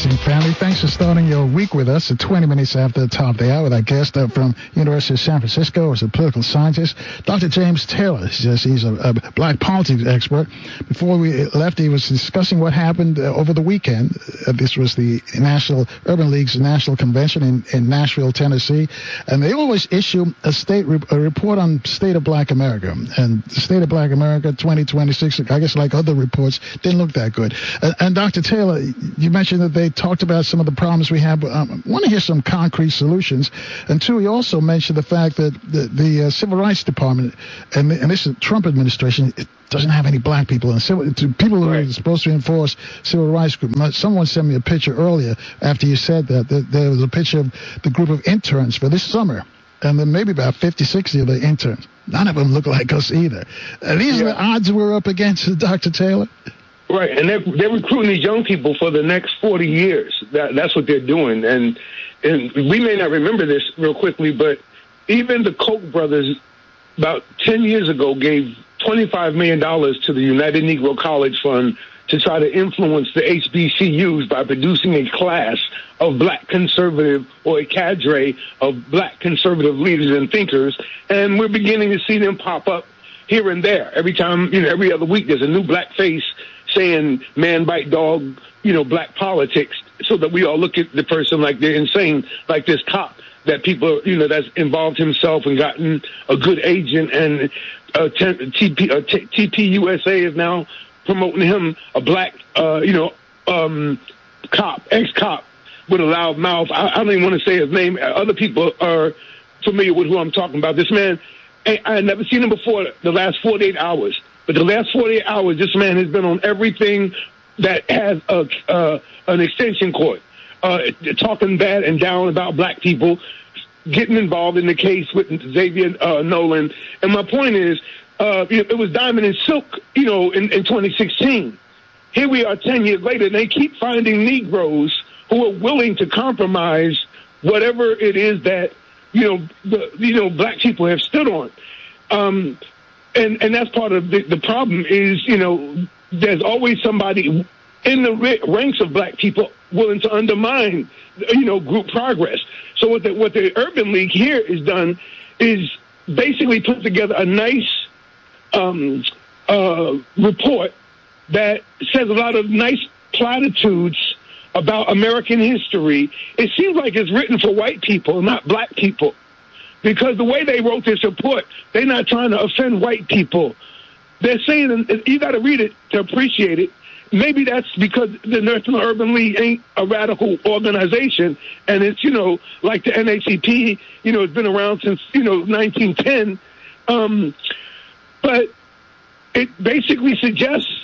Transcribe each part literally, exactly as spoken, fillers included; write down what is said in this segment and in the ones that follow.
Rising family. Thanks for starting your week with us at twenty minutes after the top of the hour with our guest up from University of San Francisco as a political scientist, Doctor James Taylor. He's, he's a, a black politics expert. Before we left, he was discussing what happened uh, over the weekend. Uh, this was the National Urban League's National Convention in, in Nashville, Tennessee. And they always issue a state re- a report on state of black America. And the state of black America twenty twenty-six, I guess like other reports, didn't look that good. Uh, and Doctor Taylor, you mentioned that they talked about some of the problems we have. Um, I want to hear some concrete solutions. And two, he also mentioned the fact that the, the uh, Civil Rights Department, and, and this is the Trump administration, it doesn't have any black people. And civil, to people who right. are supposed to enforce civil rights group. Someone sent me a picture earlier after you said that, that there was a picture of the group of interns for this summer. And then maybe about fifty, sixty of the interns. None of them look like us either. And these yeah. are the odds we're up against, Doctor Taylor. Right, and they're, they're recruiting these young people for the next forty years. That, that's what they're doing. And, and we may not remember this real quickly, but even the Koch brothers about ten years ago gave twenty-five million dollars to the United Negro College Fund to try to influence the H B C Us by producing a class of black conservative or a cadre of black conservative leaders and thinkers. And we're beginning to see them pop up here and there. Every time, you know, every other week there's a new black face saying man bite dog, you know, black politics, so that we all look at the person like they're insane, like this cop that people, you know, that's involved himself and gotten a good agent, and uh, T P, uh, T P U S A is now promoting him, a black, uh, you know, um, cop, ex-cop with a loud mouth. I, I don't even want to say his name. Other people are familiar with who I'm talking about. This man, I, I had never seen him before the last forty-eight hours. But the last forty-eight hours, this man has been on everything that has a, uh, an extension cord, uh, talking bad and down about black people, getting involved in the case with Xavier uh, Nolan. And my point is, uh, it was Diamond and Silk, you know, in, in twenty sixteen. Here we are ten years later, and they keep finding Negroes who are willing to compromise whatever it is that, you know, the, you know, black people have stood on. Um, And and that's part of the, the problem is, you know, there's always somebody in the ranks of black people willing to undermine, you know, group progress. So what the, what the Urban League here has done is basically put together a nice um, uh, report that says a lot of nice platitudes about American history. It seems like it's written for white people, not black people. Because the way they wrote this report, they're not trying to offend white people. They're saying, you got to read it to appreciate it. Maybe that's because the National Urban League ain't a radical organization, and it's, you know, like the N A A C P, you know, it's been around since, you know, nineteen ten. Um, but it basically suggests,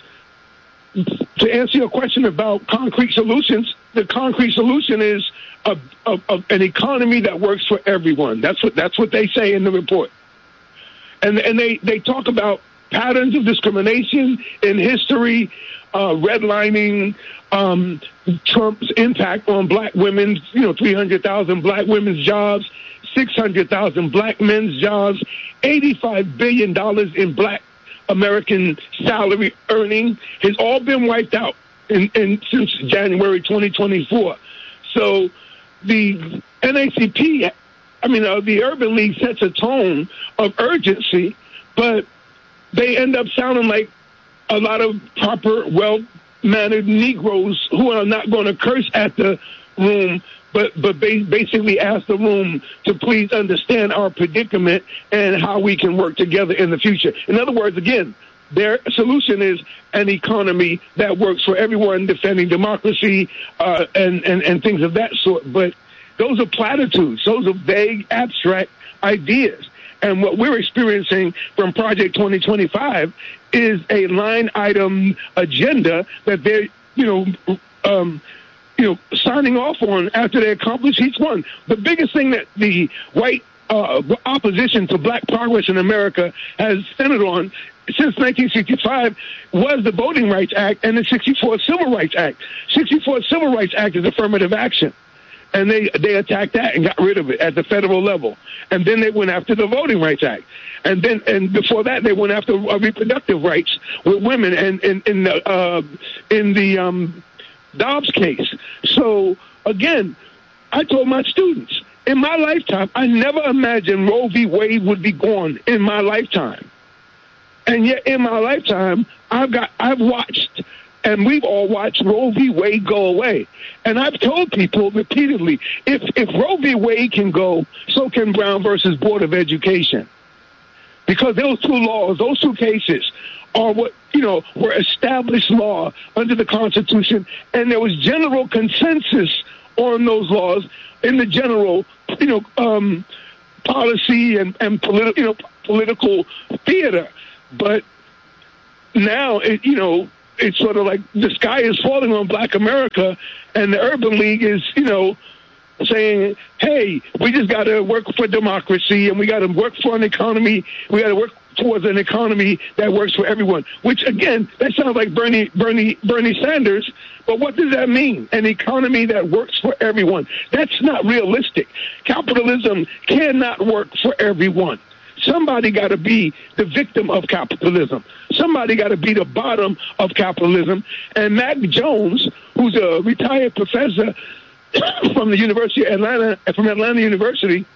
to answer your question about concrete solutions, the concrete solution is a, a, a, an economy that works for everyone. That's what that's what they say in the report. And and they, they talk about patterns of discrimination in history, uh, redlining, um, Trump's impact on black women, you know, three hundred thousand black women's jobs, six hundred thousand black men's jobs, eighty-five billion dollars in black American salary earning has all been wiped out in, in since January twenty twenty-four. So the N A C P, I mean, uh, the Urban League sets a tone of urgency, but they end up sounding like a lot of proper, well-mannered Negroes who are not going to curse at the room, but but basically ask the room to please understand our predicament and how we can work together in the future. In other words, again, their solution is an economy that works for everyone, defending democracy uh, and, and, and things of that sort. But those are platitudes. Those are vague, abstract ideas. And what we're experiencing from Project twenty twenty-five is a line item agenda that they're, you know, um, you know, signing off on after they accomplish each one. The biggest thing that the white uh, opposition to black progress in America has centered on since nineteen sixty-five was the Voting Rights Act and the sixty-four Civil Rights Act. sixty-four Civil Rights Act is affirmative action. And they, they attacked that and got rid of it at the federal level. And then they went after the Voting Rights Act. And then, and before that, they went after uh, reproductive rights with women and in, in the, uh, in the, um, Dobbs case. So, again, I told my students, in my lifetime, I never imagined Roe v. Wade would be gone in my lifetime. And yet, in my lifetime, I've got, I've watched, and we've all watched Roe v. Wade go away. And I've told people repeatedly, if if Roe v. Wade can go, so can Brown versus Board of Education. Because those two laws, those two cases, are what, you know, were established law under the Constitution, and there was general consensus on those laws in the general, you know, um, policy and, and political, you know, political theater. But now, it, you know, it's sort of like the sky is falling on Black America, and the Urban League is, you know, saying, hey, we just got to work for democracy, and we got to work for an economy. We got to work towards an economy that works for everyone, which, again, that sounds like Bernie, Bernie, Bernie Sanders. But what does that mean? An economy that works for everyone. That's not realistic. Capitalism cannot work for everyone. Somebody got to be the victim of capitalism. Somebody got to be the bottom of capitalism. And Mac Jones, who's a retired professor from the University of Atlanta, from Atlanta University,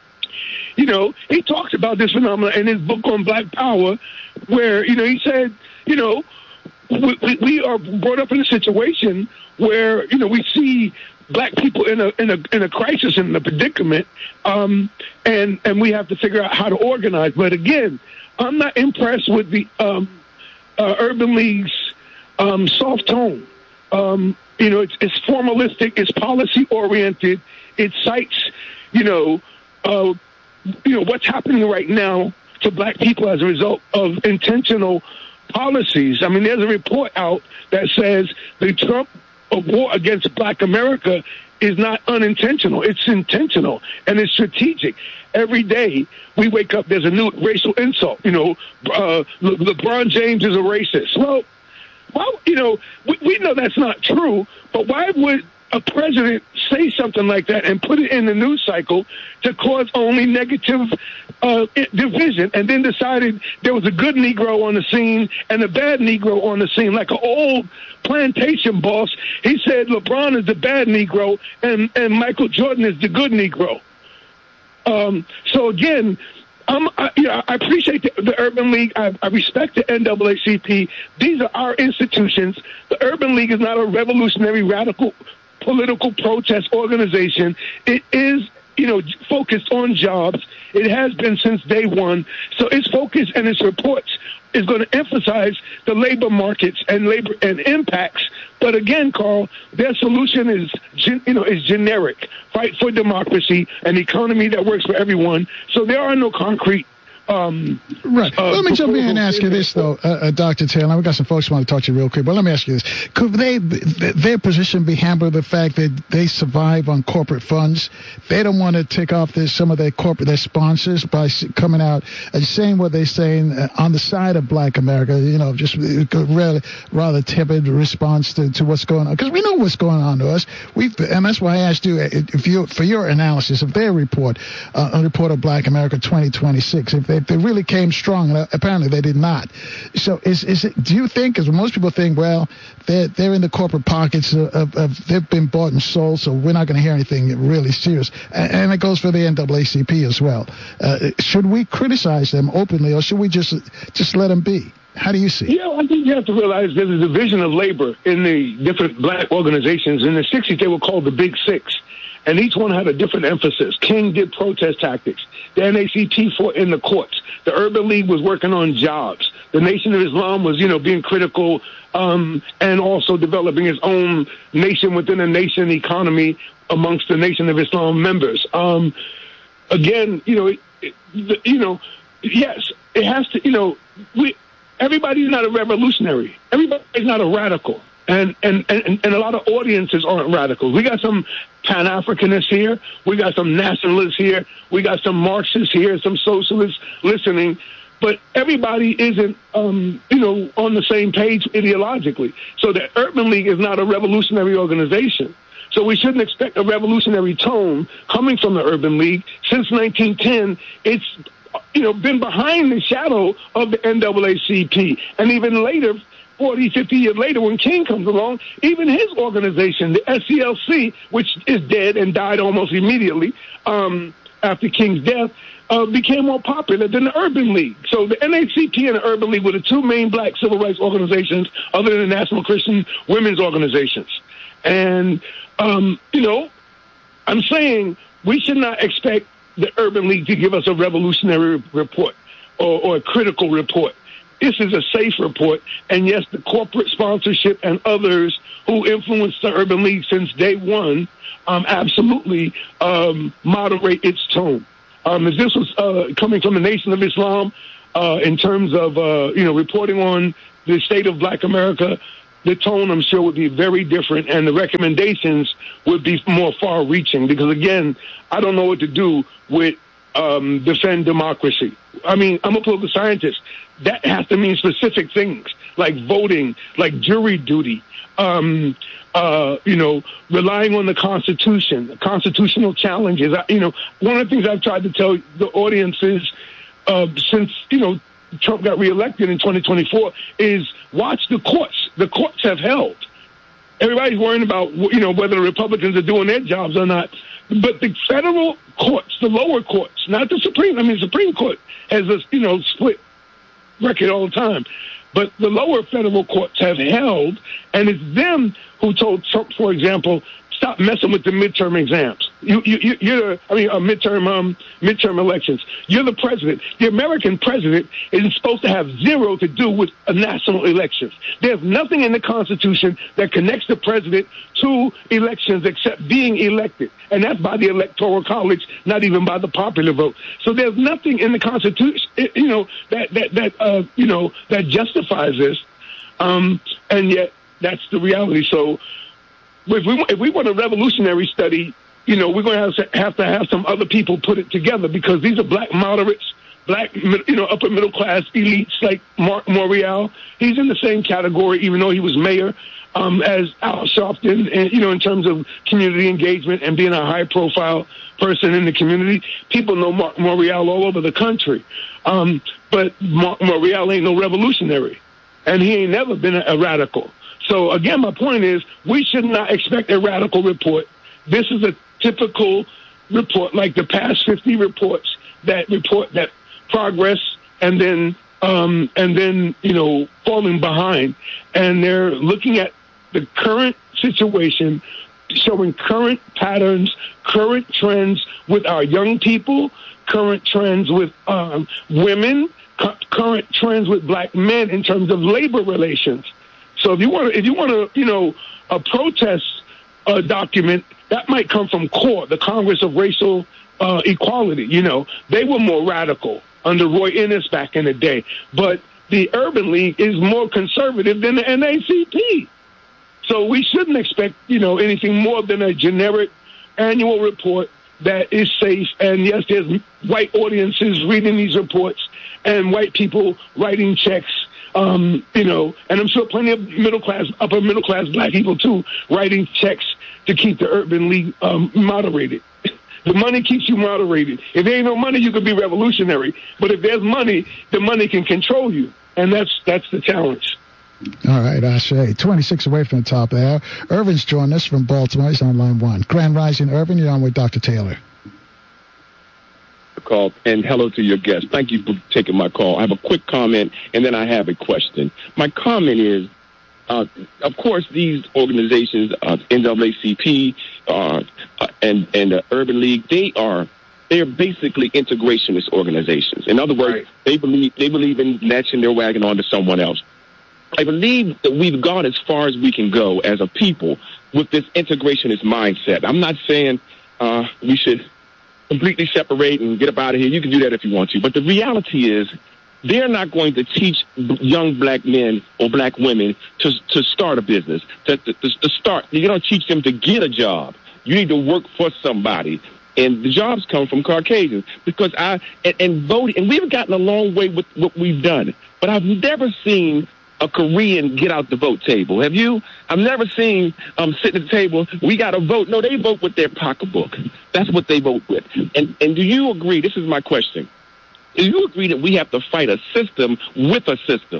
you know, he talks about this phenomenon in his book on Black Power, where, you know, he said, you know, we, we, we are brought up in a situation where, you know, we see Black people in a in a in a crisis, in a predicament, um, and and we have to figure out how to organize. But again, I'm not impressed with the um, uh, Urban League's um, soft tone. Um, you know, it's, it's formalistic, it's policy oriented, it cites, you know, uh, you know what's happening right now to Black people as a result of intentional policies. I mean, there's a report out that says the Trump war against Black America is not unintentional. It's intentional, and it's strategic. Every day we wake up, there's a new racial insult. You know, uh, Le- LeBron James is a racist. Well, well, you know, we, we know that's not true, but why would a president say something like that and put it in the news cycle to cause only negative uh, division, and then decided there was a good Negro on the scene and a bad Negro on the scene, like an old plantation boss? He said LeBron is the bad Negro and, and Michael Jordan is the good Negro. Um, so again, Um, I, you know, I appreciate the, the Urban League. I, I respect the N double A C P. These are our institutions. The Urban League is not a revolutionary, radical, political protest organization. It is, you know, focused on jobs. It has been since day one. So its focus and its reports is going to emphasize the labor markets and labor and impacts. But again, Carl, their solution is, you know, is generic. Fight for democracy, an economy that works for everyone. So there are no concrete. Um, right. Uh, let me jump in and ask you this, though, uh, uh, Doctor Taylor. We've got some folks who want to talk to you real quick, but let me ask you this. Could they, th- their position be hampered by the fact that they survive on corporate funds? They don't want to take off their, some of their corporate, their sponsors by coming out and saying what they're saying uh, on the side of Black America, you know, just really, rather tepid response to, to what's going on. Because we know what's going on to us. We've, and that's why I asked you, if you for your analysis of their report, uh, a report of Black America twenty twenty-six, if they If they really came strong, and apparently they did not. So, is is it? Do you think? Because most people think, well, they're they're in the corporate pockets of, of, of they've been bought and sold, so we're not going to hear anything really serious. And, and it goes for the N double A C P as well. Uh, should we criticize them openly, or should we just just let them be? How do you see it? Yeah, I think you have to realize there's a division of labor in the different Black organizations. In the sixties, they were called the Big Six. And each one had a different emphasis. King did protest tactics. The N A C T fought in the courts. The Urban League was working on jobs. The Nation of Islam was, you know, being critical um, and also developing its own nation within a nation economy amongst the Nation of Islam members. Um, again, you know, it, it, you know, yes, it has to. You know, we everybody's not a revolutionary. Everybody's not a radical. And, and, and, and a lot of audiences aren't radicals. We got some Pan-Africanists here. We got some nationalists here. We got some Marxists here, some socialists listening. But everybody isn't, um, you know, on the same page ideologically. So the Urban League is not a revolutionary organization. So we shouldn't expect a revolutionary tone coming from the Urban League. Since nineteen ten, it's, you know, been behind the shadow of the N double A C P. And even later, forty, fifty years later, when King comes along, even his organization, the S C L C, which is dead and died almost immediately um, after King's death, uh, became more popular than the Urban League. So the N double A C P and the Urban League were the two main black civil rights organizations other than the National Christian Women's Organizations. And, um, you know, I'm saying we should not expect the Urban League to give us a revolutionary report or, or a critical report. This is a safe report, and yes, the corporate sponsorship and others who influenced the Urban League since day one um, absolutely um, moderate its tone. Um, if this was uh, coming from the Nation of Islam uh, in terms of, uh, you know, reporting on the state of black America, the tone, I'm sure, would be very different, and the recommendations would be more far-reaching because, again, I don't know what to do with um, defend democracy. I mean, I'm a political scientist. That has to mean specific things like voting, like jury duty, um, uh, you know, relying on the Constitution, constitutional challenges. I, you know, one of the things I've tried to tell the audience is uh, since, you know, Trump got reelected in twenty twenty-four is watch the courts. The courts have held. Everybody's worrying about, you know, whether the Republicans are doing their jobs or not. But the federal courts, the lower courts, not the Supreme, I mean, the Supreme Court has a, you know, split record all the time. But the lower federal courts have held, and it's them who told Trump, for example, stop messing with the midterm exams. You, you, you're, I mean, uh, midterm, um, midterm elections. You're the president. The American president is supposed to have zero to do with a national elections. There's nothing in the Constitution that connects the president to elections except being elected, and that's by the Electoral College, not even by the popular vote. So there's nothing in the Constitution, you know, that that that uh, you know that justifies this, um, and yet that's the reality. So. If we, if we want a revolutionary study, you know, we're going to have to have to have some other people put it together because these are black moderates, black, you know, upper middle class elites like Mark Morial. He's in the same category, even though he was mayor, um, as Al Sharpton, and, you know, in terms of community engagement and being a high profile person in the community. People know Mark Morial all over the country. Um, but Mark Morial ain't no revolutionary, and he ain't never been a, a radical. So, again, my point is we should not expect a radical report. This is a typical report, like the past fifty reports that report that progress and then, um, and then you know, falling behind. And they're looking at the current situation, showing current patterns, current trends with our young people, current trends with um, women, cu- current trends with black men in terms of labor relations. So if you want to, if you want to, you know, a protest uh, document, that might come from CORE, the Congress of Racial uh, Equality. You know, they were more radical under Roy Innis back in the day. But the Urban League is more conservative than the N double A C P. So we shouldn't expect, you know, anything more than a generic annual report that is safe. And yes, there's white audiences reading these reports and white people writing checks. Um, you know, and I'm sure plenty of middle class, upper middle class black people too, writing checks to keep the Urban League um, moderated. The money keeps you moderated. If there ain't no money, you could be revolutionary. But if there's money, the money can control you, and that's that's the challenge. All right, I say twenty-six away from the top of the hour. Irvin's joining us from Baltimore. He's on line one. Grand Rising, Irvin. You're on with Doctor Taylor. Call and hello to your guest. Thank you for taking my call. I have a quick comment and then I have a question. My comment is, uh, of course, these organizations, uh, N double A C P uh, uh, and and the Urban League, they are they are basically integrationist organizations. In other words, right. they believe they believe in latching their wagon onto someone else. I believe that we've gone as far as we can go as a people with this integrationist mindset. I'm not saying uh, we should completely separate and get up out of here. You can do that if you want to. But the reality is they're not going to teach young black men or black women to to start a business, to, to, to start. You don't teach them to get a job. You need to work for somebody. And the jobs come from Caucasians because I, and, and voting, and we've gotten a long way with what we've done. But I've never seen a Korean get out the vote table. Have you? I've never seen um sit at the table. We got to vote. No, they vote with their pocketbook. That's what they vote with. And and do you agree? This is my question. Do you agree that we have to fight a system with a system?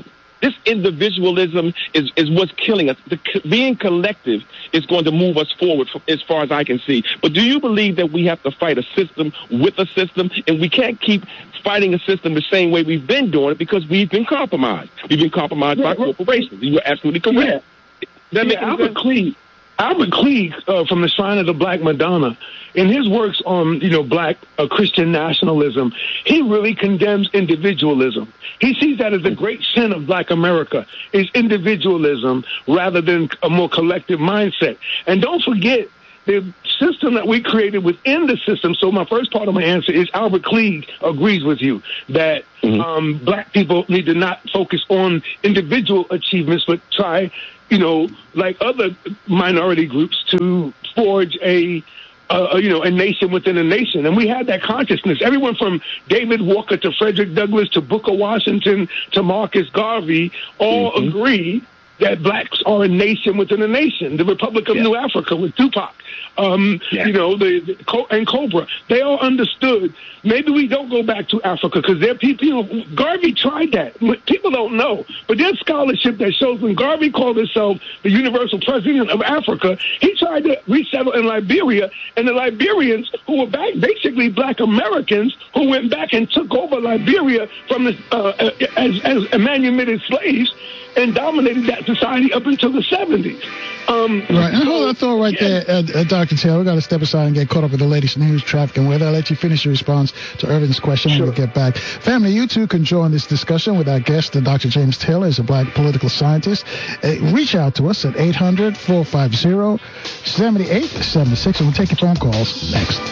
This individualism is, is what's killing us. The, being collective is going to move us forward from, as far as I can see. But do you believe that we have to fight a system with a system, and we can't keep fighting a system the same way we've been doing it because we've been compromised? We've been compromised by corporations. You are absolutely correct. Yeah. That yeah, Albert Cleage, Albert Cleage uh, from the Shrine of the Black Madonna, in his works on, you know, black uh, Christian nationalism, he really condemns individualism. He sees that as the great sin of black America, is individualism rather than a more collective mindset. And don't forget, the system that we created within the system. So my first part of my answer is Albert Cleage agrees with you that mm-hmm. um, black people need to not focus on individual achievements, but try, you know, like other minority groups, to forge a Uh, you know, a nation within a nation. And we had that consciousness. Everyone from David Walker to Frederick Douglass to Booker Washington to Marcus Garvey all mm-hmm. agree that blacks are a nation within a nation. The Republic of yeah. New Africa with Tupac, um, yeah. you know, the, the and Cobra. They all understood. Maybe we don't go back to Africa because there are people. You know, Garvey tried that. People don't know, but there's scholarship that shows when Garvey called himself the universal president of Africa, he tried to resettle in Liberia, and the Liberians, who were back basically black Americans, who went back and took over Liberia from the uh, as, as manumitted slaves, and dominated that society up until the seventies. Um, right. And hold that thought right yeah. there, uh, uh, Doctor Taylor. We've got to step aside and get caught up with the latest news, traffic, and weather. I'll let you finish your response to Irvin's question sure. when we get back. Family, you too can join this discussion with our guest, Doctor James Taylor, is a black political scientist. Uh, reach out to us at eight hundred, four five zero, seven eight seven six, and we'll take your phone calls next.